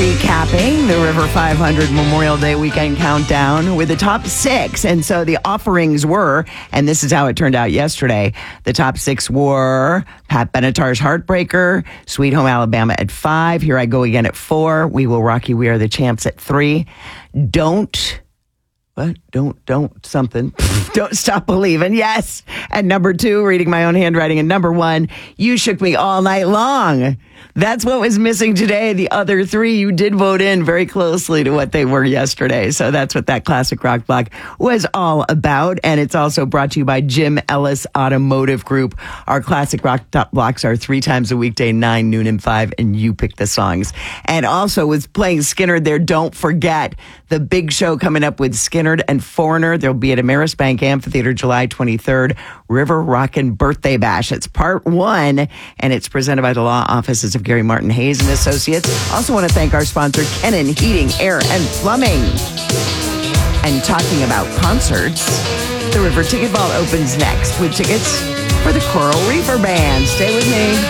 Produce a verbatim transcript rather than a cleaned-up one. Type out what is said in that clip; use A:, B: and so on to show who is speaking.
A: recapping the River five hundred Memorial Day weekend countdown with the top six. And so the offerings were, and this is how it turned out yesterday, the top six were Pat Benatar's Heartbreaker, Sweet Home Alabama at five, Here I Go Again at four, We Will Rock You, We Are the Champs at three, Don't... What? Don't, don't something. Don't Stop Believing. Yes. At number two, Reading My Own Handwriting. And number one, You Shook Me All Night Long. That's what was missing today. The other three, you did vote in very closely to what they were yesterday. So that's what that classic rock block was all about. And it's also brought to you by Jim Ellis Automotive Group. Our classic rock blocks are three times a weekday, nine, noon, and five, and you pick the songs. And also with playing Skynyrd there, don't forget the big show coming up with Skynyrd and Foreigner. They'll be at Ameris Bank Amphitheater July twenty-third, River Rockin' Birthday Bash. It's part one, and it's presented by the law offices of Gary Martin Hayes and Associates. Also want to thank our sponsor, Kennan Heating, Air, and Plumbing. And talking about concerts, the River Ticket Vault opens next with tickets for the Coral Reefer Band. Stay with me.